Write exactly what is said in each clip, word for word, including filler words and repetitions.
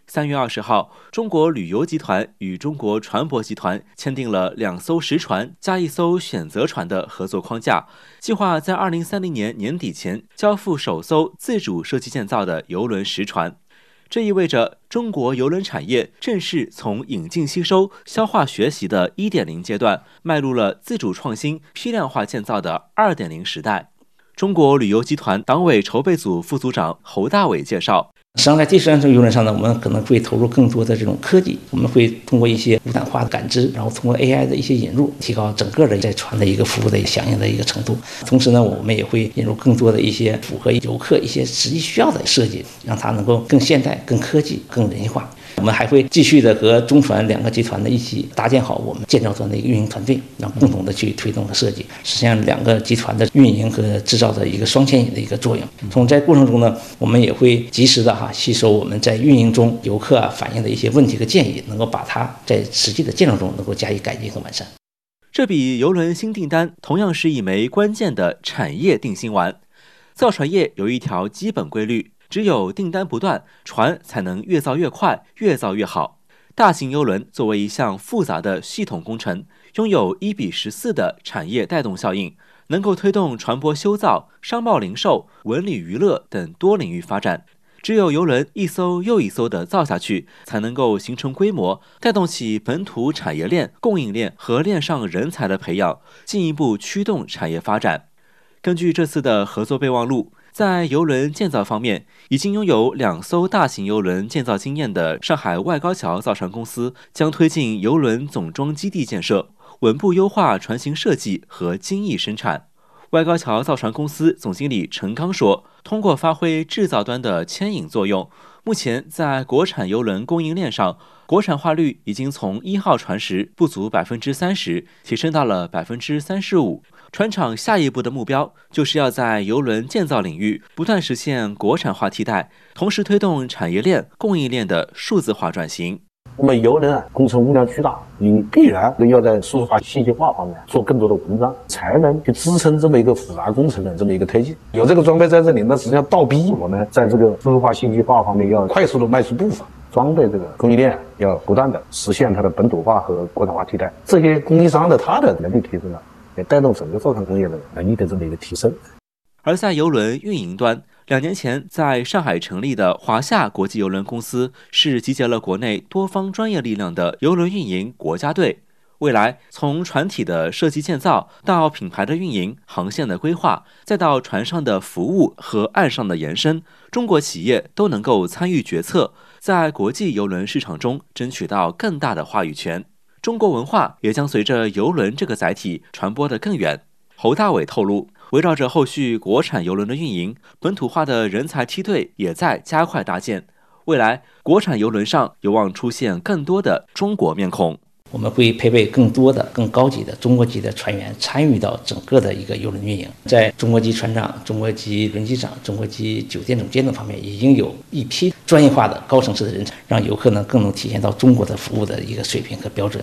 三月二十号，中国旅游集团与中国船舶集团签订了两艘实船加一艘选择船的合作框架，计划在二零三零年年底前交付首艘自主设计建造的邮轮实船。这意味着中国邮轮产业正式从引进吸收、消化学习的 一点零 阶段，迈入了自主创新、批量化建造的 二点零 时代。中国旅游集团党委筹备组副组长侯大伟介绍， 实际上，在第三艘邮轮上呢，我们可能会投入更多的这种科技，我们会通过一些无感化的感知，然后通过 A I 的一些引入，提高整个的在船的一个服务的响应的一个程度。同时呢，我们也会引入更多的一些符合游客一些实际需要的设计，让它能够更现代、更科技、更人性化。我们还会继续的和中船两个集团的一起搭建好我们建造端的一个运营团队，然后共同的去推动和设计，实现两个集团的运营和制造的一个双牵引的一个作用。从在过程中呢，我们也会及时的哈吸收我们在运营中游客啊反映的一些问题和建议，能够把它在实际的建造中能够加以改进和完善。 这笔邮轮新订单同样是一枚关键的产业定心丸。造船业有一条基本规律，只有订单不断，船才能越造越快，越造越好。大型邮轮作为一项复杂的系统工程，拥有一比十四的产业带动效应，能够推动船舶修造、商贸零售、文旅娱乐等多领域发展。只有邮轮一艘又一艘的造下去，才能够形成规模，带动起本土产业链、供应链和链上人才的培养，进一步驱动产业发展。根据这次的合作备忘录，在邮轮建造方面，已经拥有两艘大型邮轮建造经验的上海外高桥造船公司将推进邮轮总装基地建设，稳步优化船型设计和精益生产。外高桥造船公司总经理陈刚说，通过发挥制造端的牵引作用，目前在国产邮轮供应链上，国产化率已经从一号船时不足 百分之三十 提升到了 百分之三十五。船厂下一步的目标就是要在邮轮建造领域不断实现国产化替代，同时推动产业链、供应链的数字化转型。 那么邮轮啊，工程物量巨大，你必然要在数字化、信息化方面做更多的文章，才能去支撑这么一个复杂工程的这么一个推进。有这个装备在这里，那实际上倒逼我们在这个数字化、信息化方面要快速的迈出步伐。装备这个供应链要不断的实现它的本土化和国产化替代，这些供应商的它的能力提升了，也带动整个造船工业的能力的这么一个提升。 而在邮轮运营端，两年前在上海成立的华夏国际邮轮公司是集结了国内多方专业力量的邮轮运营国家队。未来，从船体的设计建造到品牌的运营、航线的规划，再到船上的服务和岸上的延伸，中国企业都能够参与决策，在国际邮轮市场中争取到更大的话语权。中国文化也将随着邮轮这个载体传播得更远。侯大伟透露，围绕着后续国产邮轮的运营，本土化的人才梯队也在加快搭建。未来，国产邮轮上有望出现更多的中国面孔。 我们会配备更多的、更高级的中国籍的船员参与到整个的一个邮轮运营，在中国籍船长、中国籍轮机长、中国籍酒店总监等方面，已经有一批专业化的高层次的人才，让游客呢更能体现到中国的服务的一个水平和标准。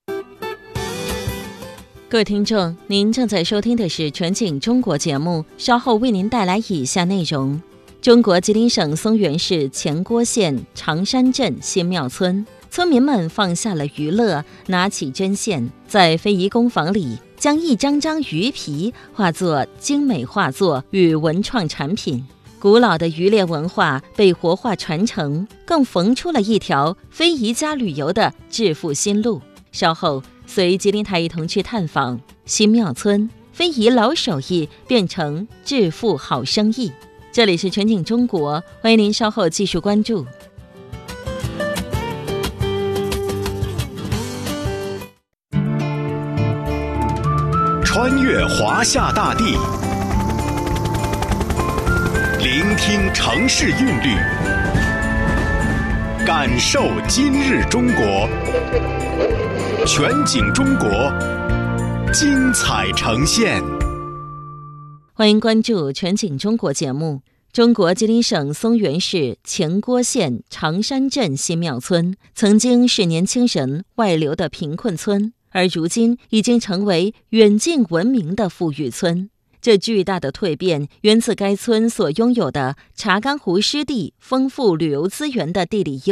各位听众，您正在收听的是全景中国节目，稍后为您带来以下内容：中国吉林省松原市前郭县长山镇新庙村。村民们放下了娱乐，拿起针线，在非遗工坊里将一张张鱼皮化作精美画作与文创产品。古老的渔猎文化被活化传承，更缝出了一条非遗加旅游的致富新路。稍后随吉林台一同去探访新庙村，非遗老手艺变成致富好生意。这里是全景中国，欢迎您稍后继续关注。 穿越华夏大地，聆听城市韵律，感受今日中国。全景中国，精彩呈现。 欢迎关注全景中国节目。中国吉林省松原市前郭县长山镇新庙村曾经是年轻人外流的贫困村，而如今已经成为远近闻名的富裕村。这巨大的蜕变源自该村所拥有的查干湖湿地丰富旅游资源的地理优